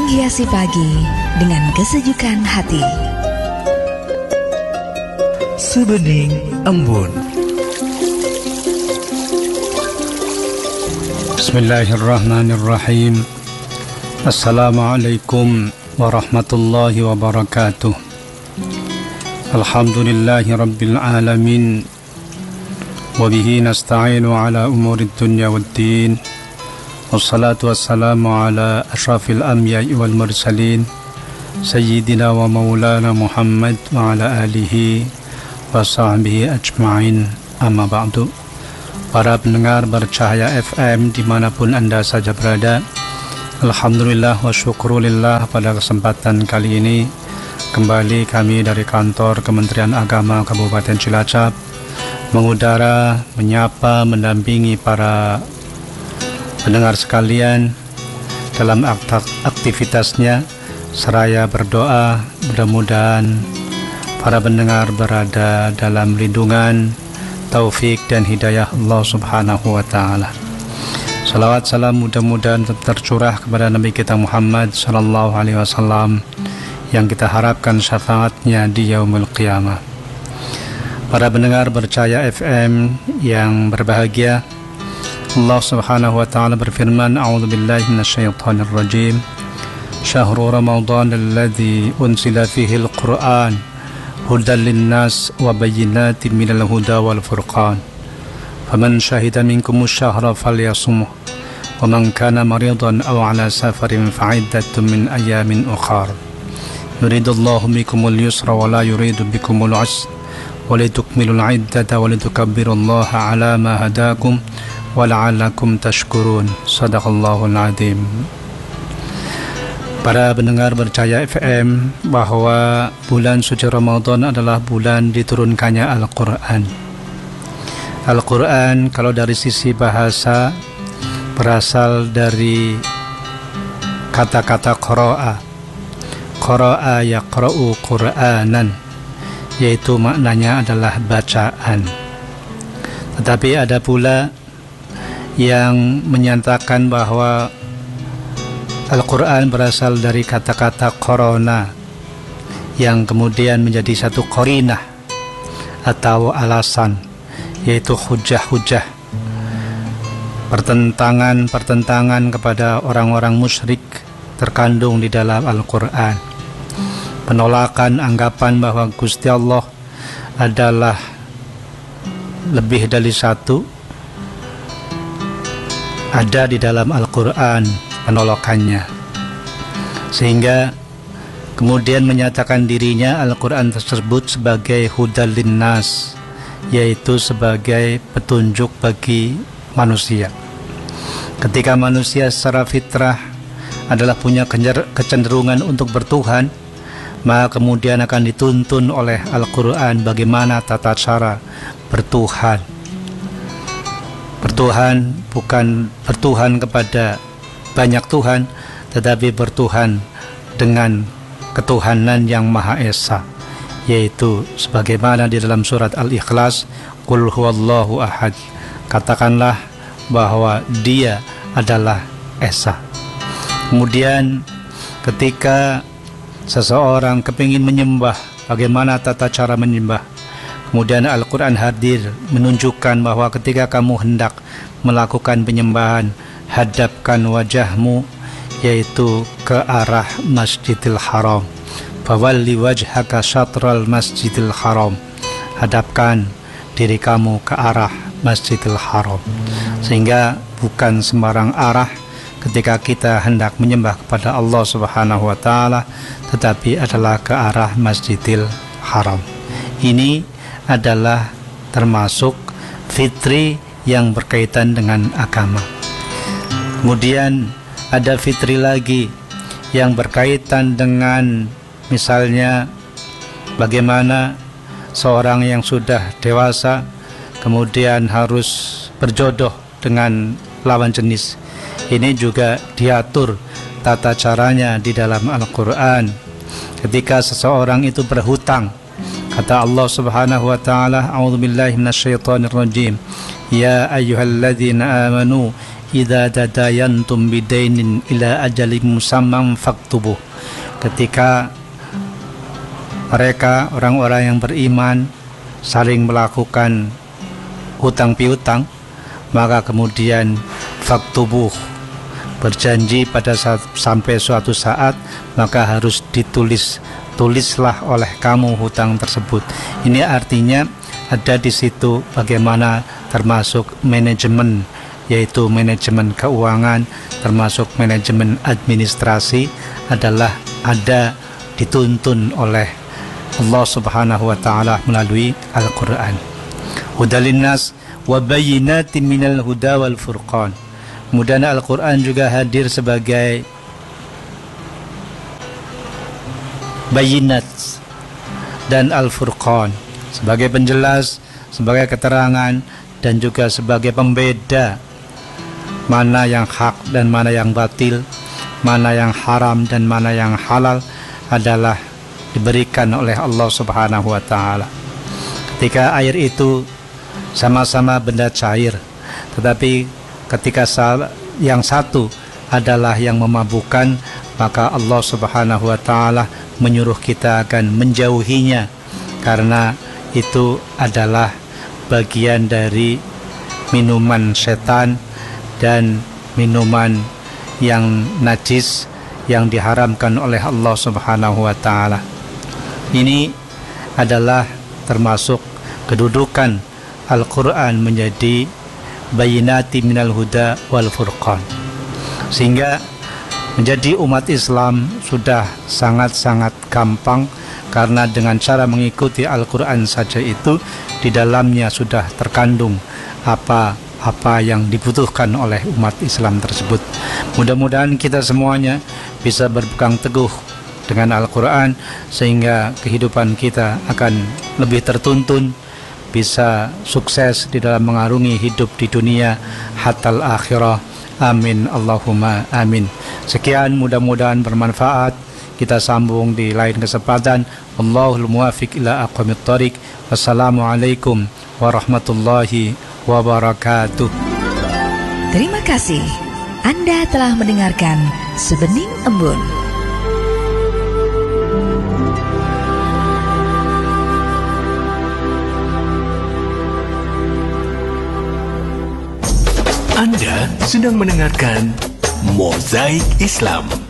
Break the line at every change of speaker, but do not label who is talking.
menghiasi pagi dengan kesejukan hati.
Sebening Embun.
Bismillahirrahmanirrahim. Assalamualaikum warahmatullahi wabarakatuh. Alhamdulillahi rabbil alamin. Wabihi nasta'inu ala umurid dunya waddin. Wassalatu wassalamu ala ashrafil anbiya'i wal mursalin Sayyidina wa maulana Muhammad wa ala alihi wa sahbihi ajma'in. Amma ba'du. Para pendengar Bercahaya FM dimanapun Anda saja berada, alhamdulillah wa syukurulillah, pada kesempatan kali ini kembali kami dari kantor Kementerian Agama Kabupaten Cilacap mengudara, menyapa, mendampingi para pendengar sekalian dalam aktivitasnya, seraya berdoa mudah-mudahan para pendengar berada dalam lindungan, taufik dan hidayah Allah Subhanahu wa ta'ala. Salawat salam mudah-mudahan tercurah kepada Nabi kita Muhammad sallallahu alaihi wasallam yang kita harapkan syafaatnya di yaumul qiyamah. Para pendengar Bercahaya FM yang berbahagia, Allah Subhanahu wa ta'ala berfirman, A'udzubillahi minasyaitonir rajim. Syahrul Ramadan alladzi unzila fihi al-Qur'an hudan linnas wa bayyinatin minal huda wal furqan. Faman syahida minkumus syahra falyasumhu wa man kana maridan aw ala safarin fa'iddatun min ayamin ukhar. Yuridullahu bikumul yusra wa la yuridu bikumul usra wa litukmilul iddata wa litukabbirullaha ala ma hadakum wa la'allakum tashkurun. Sadaqallahul azim. Para pendengar Bercahaya FM, bahwa bulan suci Ramadan adalah bulan diturunkannya Al-Quran. Al-Quran kalau dari sisi bahasa berasal dari kata-kata qara'a. Qara'a yaqra'u Qur'anan, yaitu maknanya adalah bacaan. Tetapi ada pula yang menyatakan bahwa Al-Quran berasal dari kata-kata korona, yang kemudian menjadi satu korinah atau alasan, yaitu hujah-hujah, pertentangan kepada orang-orang musyrik terkandung di dalam Al-Quran. Penolakan anggapan bahwa Gusti Allah adalah lebih dari satu ada di dalam Al-Quran, penolakannya, sehingga kemudian menyatakan dirinya Al-Quran tersebut sebagai hudal linnas, yaitu sebagai petunjuk bagi manusia. Ketika manusia secara fitrah adalah punya kecenderungan untuk bertuhan, maka kemudian akan dituntun oleh Al-Quran bagaimana tata cara bertuhan. Bertuhan bukan bertuhan kepada banyak Tuhan, tetapi bertuhan dengan ketuhanan yang Maha Esa, yaitu sebagaimana di dalam surat Al-Ikhlas, Qul huwallahu ahad, katakanlah bahwa Dia adalah Esa. Kemudian ketika seseorang kepingin menyembah, bagaimana tata cara menyembah, kemudian Al-Quran hadir menunjukkan bahwa ketika kamu hendak melakukan penyembahan, hadapkan wajahmu yaitu ke arah Masjidil Haram. Fawalli wajhaka syatral Masjidil Haram, hadapkan diri kamu ke arah Masjidil Haram. Sehingga bukan sembarang arah ketika kita hendak menyembah kepada Allah Subhanahu wa ta'ala, tetapi adalah ke arah Masjidil Haram. Ini adalah termasuk fitri yang berkaitan dengan agama. Kemudian ada fitri lagi yang berkaitan dengan misalnya bagaimana seorang yang sudah dewasa kemudian harus berjodoh dengan lawan jenis. Ini juga diatur tata caranya di dalam Al-Quran. Ketika seseorang itu berhutang, kata Allah Subhanahu wa ta'ala, A'udzubillahi minasyaitonir rajim, Ya ayyuhalladzina amanu idza tadayantum bidainin ila ajalin musamman faktubuh. Ketika mereka orang-orang yang beriman saling melakukan hutang piutang, maka kemudian faktubuh, berjanji pada sampai suatu saat maka harus tulislah oleh kamu hutang tersebut. Ini artinya ada di situ bagaimana termasuk manajemen, yaitu manajemen keuangan, termasuk manajemen administrasi adalah ada dituntun oleh Allah Subhanahu wa taala melalui Al-Qur'an. Hudalinnas wa bayyinatin minal huda wal furqan. Kemudian Al-Qur'an juga hadir sebagai bayinat dan Al-Furqan, sebagai penjelas, sebagai keterangan, dan juga sebagai pembeda mana yang hak dan mana yang batil, mana yang haram dan mana yang halal adalah diberikan oleh Allah Subhanahu wa taala. Ketika air itu sama-sama benda cair, tetapi ketika yang satu adalah yang memabukkan, maka Allah Subhanahu wa taala menyuruh kita akan menjauhinya, karena itu adalah bagian dari minuman setan dan minuman yang najis yang diharamkan oleh Allah Subhanahu wa taala. Ini adalah termasuk kedudukan Al-Qur'an menjadi bayinati minal huda wal furqan, sehingga menjadi umat Islam sudah sangat-sangat gampang, karena dengan cara mengikuti Al-Quran saja itu di dalamnya sudah terkandung apa yang dibutuhkan oleh umat Islam tersebut. Mudah-mudahan kita semuanya bisa berpegang teguh dengan Al-Quran, sehingga kehidupan kita akan lebih tertuntun, bisa sukses di dalam mengarungi hidup di dunia hatal akhirah. Amin Allahumma amin. Sekian, mudah-mudahan bermanfaat. Kita sambung di lain kesempatan. Wallahul muwaffiq ila aqwamit thoriq. Wassalamualaikum warahmatullahi wabarakatuh.
Terima kasih. Anda telah mendengarkan Sebening Embun.
Anda sedang mendengarkan Mozaik Islam.